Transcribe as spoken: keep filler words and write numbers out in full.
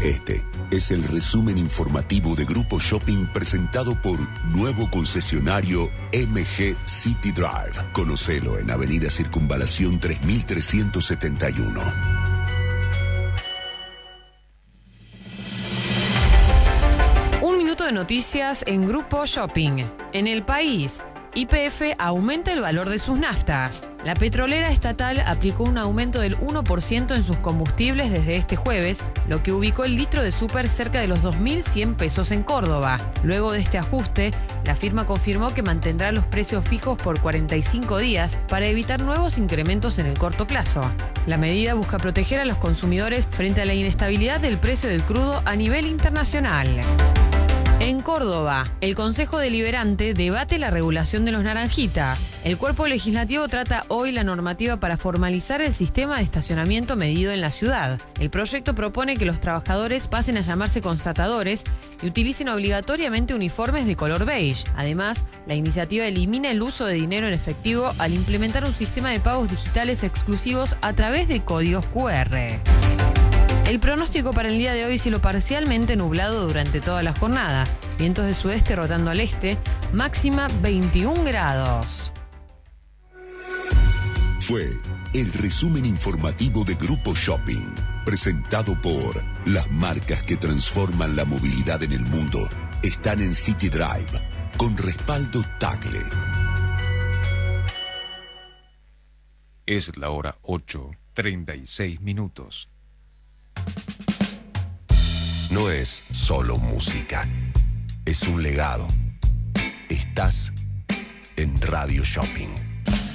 Este es el resumen informativo de Grupo Shopping presentado por nuevo concesionario M G City Drive. Conocelo en Avenida Circunvalación tres mil trescientos setenta y uno. Un minuto de noticias en Grupo Shopping. En el país, Y P F aumenta el valor de sus naftas. La petrolera estatal aplicó un aumento del uno por ciento en sus combustibles desde este jueves, lo que ubicó el litro de súper cerca de los dos mil cien pesos en Córdoba. Luego de este ajuste, la firma confirmó que mantendrá los precios fijos por cuarenta y cinco días para evitar nuevos incrementos en el corto plazo. La medida busca proteger a los consumidores frente a la inestabilidad del precio del crudo a nivel internacional. En Córdoba, el Consejo Deliberante debate la regulación de los naranjitas. El cuerpo legislativo trata hoy la normativa para formalizar el sistema de estacionamiento medido en la ciudad. El proyecto propone que los trabajadores pasen a llamarse constatadores y utilicen obligatoriamente uniformes de color beige. Además, la iniciativa elimina el uso de dinero en efectivo al implementar un sistema de pagos digitales exclusivos a través de códigos cu erre. El pronóstico para el día de hoy: cielo parcialmente nublado durante toda la jornada. Vientos de sudeste rotando al este, máxima veintiún grados. Fue el resumen informativo de Grupo Shopping, presentado por las marcas que transforman la movilidad en el mundo. Están en City Drive, con respaldo Tagle. Es la hora ocho, treinta y seis minutos. No es solo música, es un legado. Estás en Radio Shopping.